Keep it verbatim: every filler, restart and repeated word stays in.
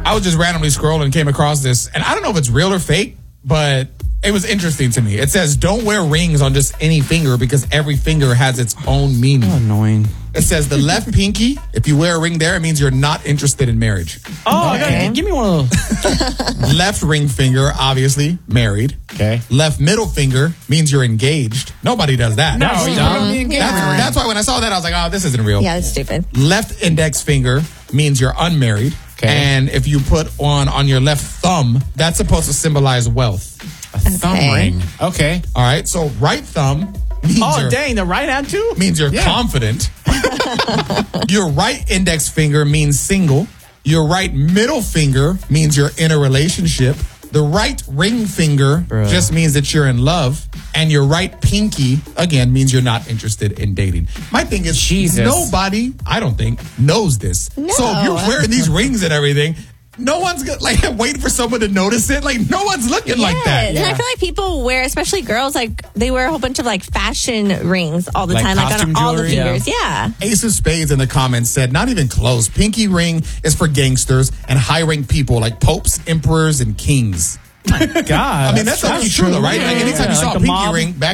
I was just randomly scrolling and came across this, and I don't know if it's real or fake, but it was interesting to me. It says, don't wear rings on just any finger because every finger has its own meaning. Oh, annoying. It says the left pinky, if you wear a ring there, it means you're not interested in marriage. Oh, okay. Gotta, give me one of those. Left ring finger, obviously, married. Okay. Left middle finger means you're engaged. Nobody does that. No, you dumb. put on the engagement That's, ring. that's why when I saw that, I was like, oh, this isn't real. Yeah, it's stupid. Left index finger means you're unmarried. Okay. And if you put one on your left thumb, that's supposed to symbolize wealth. A thumb Okay. ring. Okay. All right. So right thumb means Oh, you're, dang, the right hand too? means you're Yeah. confident. Your right index finger means single. Your right middle finger means you're in a relationship. The right ring finger Bruh. just means that you're in love. And your right pinky, again, means you're not interested in dating. My thing is, Jesus. nobody, I don't think, knows this. No. So if you're wearing these rings and everything, no one's gonna, like waiting for someone to notice it. Like no one's looking like that. And I feel like people wear, especially girls, like they wear a whole bunch of like fashion rings all the Like time, like costume on all the jewelry? fingers. Yeah. Ace of Spades in the comments said, not even close. Pinky ring is for gangsters and high-ranked people like popes, emperors, and kings. God. I mean, that's, actually true, though, right? Like anytime you Yeah, saw like a a pinky mob. ring back